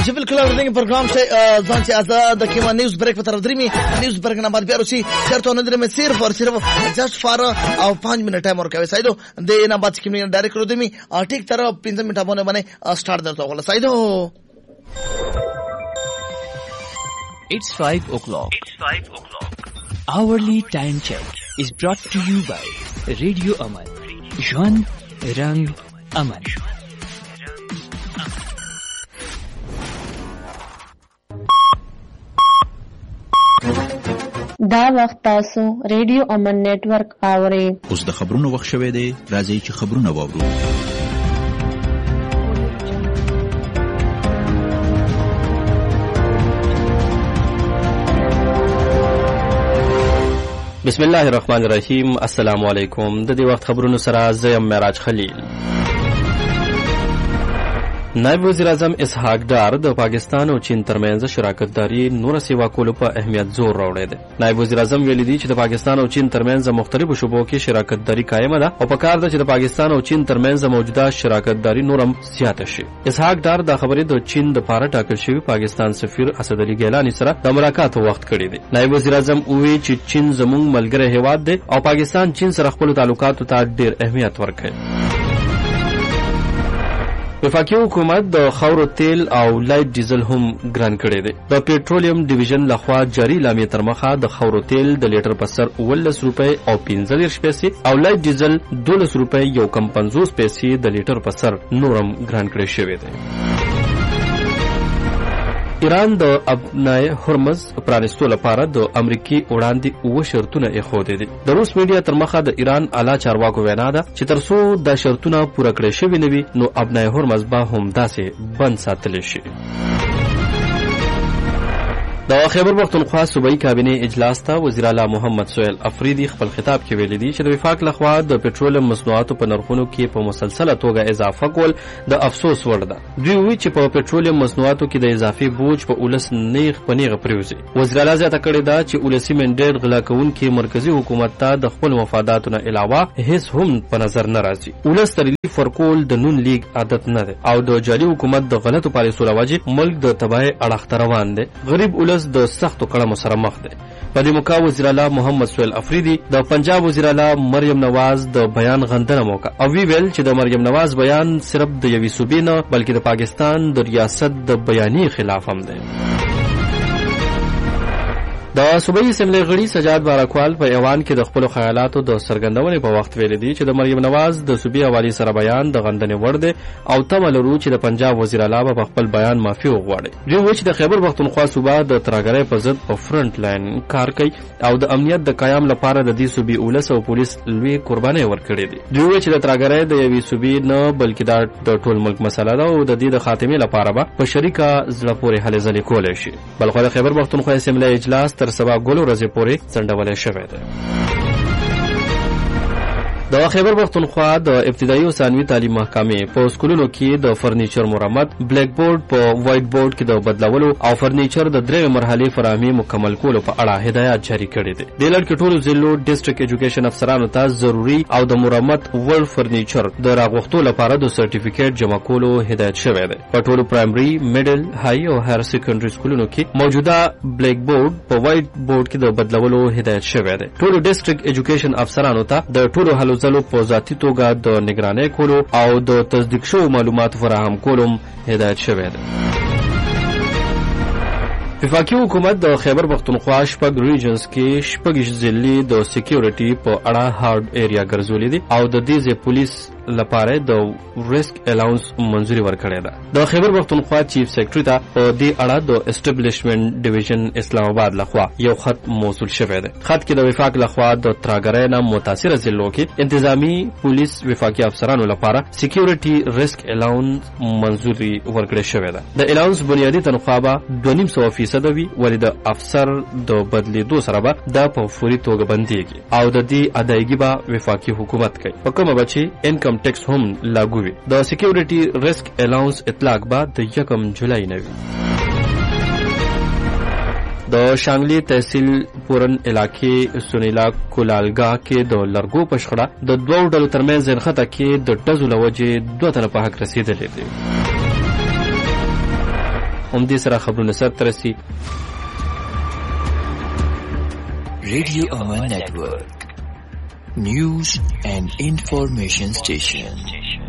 جبل کله ورنګ پروګرام سے ځان چې آزاد کیما نیوز بریک په طرف درمی نیوز بریک نه بعد بیا روسی چرته نه درمه صرف اور صرف جست فار او 5 منټ ټایم ورکوي سایدو د نه بعد کیما ډایرکټ رو دمی ټیک طرف 15 منټه باندې سٹارټ درته ولا سایدو. It's 5 o'clock. Hourly time check is brought to you by Radio Aman. Jwan Rang Aman. دا وخت تاسو ریډیو امن نیټورک اورئ. اوس د خبرونو وخت شوی دی. راځئ چې خبرونه واورو. بسم الله الرحمن الرحیم. السلام علیکم. د دې وخت خبرونو سره زیم معراج خلیل. نائب وزیر اعظم اسحاق ډار د پاکستان او چین ترمنځ شراکتداري نور سیوا کولو په اهمیت زور راوړی دی. نائب وزیر اعظم ویلي دی چې د پاکستان او چین ترمنځ مختلفو شعبو کې شراکتداري قائمه ده او پکار ده چې د پاکستان او چین ترمنځ موجوده شراکتداري نورم زیاته شي. اسحاق ډار د خبرې د چین د پاره ټاکل شوی پاکستان سفیر اسد علي ګیلانی سره د ملاقات وخت کړی دی. نائب وزیر اعظم وویل چې چین زموږ ملګری هیواد دی او پاکستان چین سره خپل تعلقاتو ته ډېر اهمیت ورکوي. وفاقي حکومت د خاورو تیل او لایټ ډیزل هم ګران کړی دی. د پیټرولیم ډیویژن لخوا جاری اعلامیې تر مخه د خاورو تیل د لیټر په سر 19 روپۍ او 15 پیسې او لایټ ډیزل 12 روپۍ یو کم 50 پیسې د لیټر په سر نورم ګران کړی شوی دی. ایران د ابنای هرمز پرانستو لپاره د امریکای وړاندې 9 شرطونه ایښودي دي. د روس میډیا تر مخه د ایران اعلی چارواکو وینا ده چې ترڅو د شرطونه پوره کړی شوي نه وي نو ابنای هرمز به هم داسې بند ساتلی شي. د خیبر پختونخوا صوبایي کابینې اجلاس ته وزیر اعلی محمد سهیل افریدي خپل خطاب کې ویلي دي چې د وفاق لخوا د پټرولیم مصنوعاتو په نرخونو کې په مسلسله توګه اضافه کول د افسوس وړ ده. دوی وایي چې په پټرولیم مصنوعاتو کې د اضافي بوج په اولس نیغ په نیغه پریوزي. وزیر اعلی زیاته کړې ده چې اولسي منډیټ غلا کوونکي مرکزی حکومت ته د خپل مفاداتو نه علاوه هیڅ هم په نظر نه راځي. اولس ترلیف ورکول د نون لیگ عادت نه ده او د جعلي حکومت د غلطو پالیسو له وجې ملک د تباهۍ اړخ ته روان دی. غریب اولس د سختو کړمو سره مخ دی. په دې موقع وزیر اعلی محمد سهیل افریدي د پنجاب وزیر اعلی مریم نواز د بیان غندنه وکړه او ویل چې د مریم نواز بیان صرف د یوې صوبې نه بلکې د پاکستان د ریاست د بیانیې خلاف هم دی. د صوبایي اسمبلی غړي سجاد بارکوال په ایوان کې د خپل خیالاتو د څرګندونې په وخت ویلي دي چې د مریم نواز د صوبې حوالې سره بیان د غندنې وړ دی او تمه لرو چې د پنجاب وزیر اعلی په خپل بیان معافي وغواړي. دوی وایي چې د خیبر پختونخوا صوبه د ترهګرۍ په ضد په فرنټ لاین کار کوي او د امنیت د قیام لپاره د دې صوبې اولس او پولیس لوی قربانۍ ورکړي دي. دوی وایي چې د ترهګرۍ د یوې صوبې نه بلکې د ټول ملک مسله ده او د دې د خاتمې لپاره به په شریکه زړه پورې هلې ځلې کولی شي. بلخو د خیبر پختونخوا اسمبلی اجلاس تر سبا ګل ورځې پورې ځنډولی شوی دی. د خیبر پختونخوا د ابتدایي او ثانوي تعلیم محکمې په سکولونو کې د فرنیچر مرمت، بلیک بورډ په وایټ بورډ کې د بدلولو او فرنیچر د 3 مرحلې فراهمي مکمل کولو په اړه هدایت جاری کړي دي. د لړ کې ټولو ضلعو ډیسټریکټ ایجوکیشن افسرانو ته ضروري او د مرمت وړ فرنیچر د راغوښتو لپاره د سرټیفیکیټ جمع کولو هدایت شوی دی. په ټولو پرایمري، میډل، های او هایر سیکنډري سکولونو کې موجوده بلیک بورډ په وایټ بورډ کې د بدلولو هدایت شوی دی. ټولو ډیسټریکټ ایجوکیشن افسرانو ته د ټولو هلو ځلو په ذاتي توګه د نگرانۍ کولو او د تصدیق شوو معلوماتو فراهم کولو هدایت شوی دی. وفاقي حکومت د خیبر پختونخوا 6 ریجنز کې 6 ضلعې د سکیورټي په اړه هارد ایریا ګرځولې دي او د دې ځای پولیس لپاره د ریسک الاونس منظوري ورکړې ده. د خیبر پختونخوا چیف سیکریټری ته په دې اړه د اسټابلیشمنت ډیویژن اسلام آباد لخوا یو خط موصول شوی دی. خط کې د وفاق لخوا د ترهګرۍ نه متاثره ضلعو کې انتظامی پولیس وفاقي افسرانو لپاره سکیورټي ریسک الاونس منظوري ورکړې شوی ده. د الاونس بنیادي تنخواه به 2.5% وي ولې د افسر د بدلیدو سره به دا په فوري توګه بندیږي او د دې ادایګي به وفاقي حکومت کوي. په کومه به چې انکم ټیکس هم لاګو وي. د سکیورټي ریسک الاونس اطلاق به د 1 جولای نه وي. د شانګلی تحصیل پورن علاقې سونیلا کولالګاه کې د لرګو په شخړه د 2 ډلو ترمنځ نښته کې د ډزو له وجې 2 تنه په حق رسېدلې دي. همدې سره خبرونه سرته رسي. Radio Aman Network. News and information station.